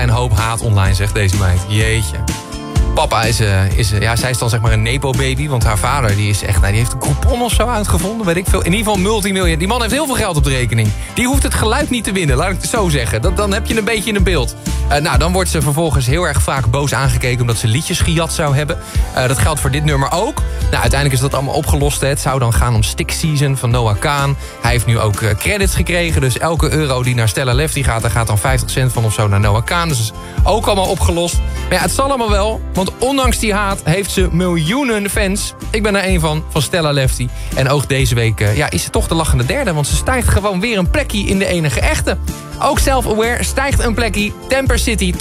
En hoop haat online, zegt deze meid. Jeetje. Papa zij is dan zeg maar een nepo-baby. Want haar vader die heeft een coupon of zo uitgevonden. Weet ik veel. In ieder geval multimiljonair. Die man heeft heel veel geld op de rekening. Die hoeft het geluid niet te winnen, laat ik het zo zeggen. Dan heb je een beetje een beeld. Dan wordt ze vervolgens heel erg vaak boos aangekeken... omdat ze liedjes gejat zou hebben. Dat geldt voor dit nummer ook. Nou, uiteindelijk is dat allemaal opgelost. Hè. Het zou dan gaan om Stick Season van Noah Kahan. Hij heeft nu ook credits gekregen. Dus elke euro die naar Stella Lefty gaat... daar gaat dan 50 cent van of zo naar Noah Kahan. Dus dat is ook allemaal opgelost. Maar ja, het zal allemaal wel. Want ondanks die haat heeft ze miljoenen fans. Ik ben er een van Stella Lefty. En ook deze week is ze toch de lachende derde. Want ze stijgt gewoon weer een plekje in de enige echte. Ook Self-Aware stijgt een plekje. Temper City